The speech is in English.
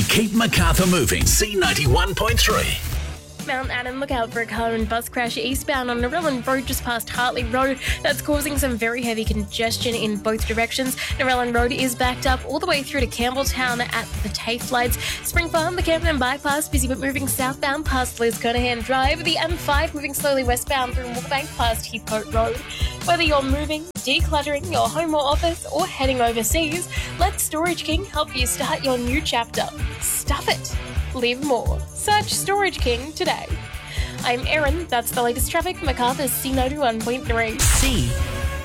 We keep Macarthur moving. C91.3. Mount Adam, look out for a car and bus crash eastbound on Narellan Road just past Hartley Road. That's causing some very heavy congestion in both directions. Narellan Road is backed up all the way through to Campbelltown at the TAFE lights. Spring Farm, the Camden bypass, busy but moving southbound past Liz Kernahan Drive. The M5 moving slowly westbound through Moorebank past Heathcote Road. Whether you're moving, decluttering your home or office, or heading overseas, let Storage King help you start your new chapter. Stuff it. Live more. Search Storage King today. I'm Erin. That's the latest traffic. Macarthur's C91.3.